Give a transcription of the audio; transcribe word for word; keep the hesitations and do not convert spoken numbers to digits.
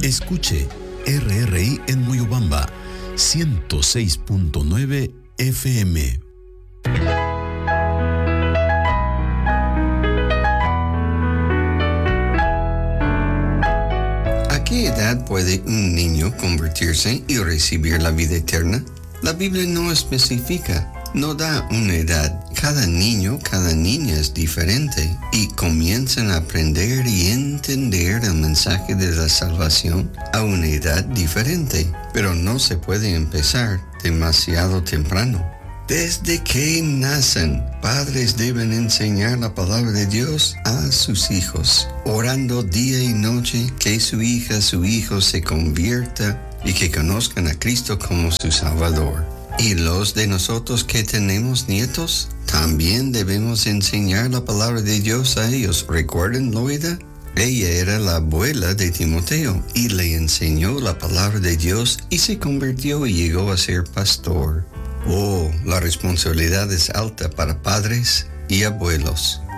Escuche R R I en Moyobamba, ciento seis punto nueve F M. ¿A qué edad puede un niño convertirse y recibir la vida eterna? La Biblia no especifica, no da una edad. Cada niño, cada niña es diferente y comienzan a aprender y entender el mensaje de la salvación a una edad diferente. Pero no se puede empezar demasiado temprano. Desde que nacen, padres deben enseñar la palabra de Dios a sus hijos, orando día y noche que su hija, su hijo se convierta y que conozcan a Cristo como su Salvador. Y los de nosotros que tenemos nietos, también debemos enseñar la palabra de Dios a ellos. ¿Recuerdan Loida? Ella era la abuela de Timoteo y le enseñó la palabra de Dios y se convirtió y llegó a ser pastor. Oh, la responsabilidad es alta para padres y abuelos.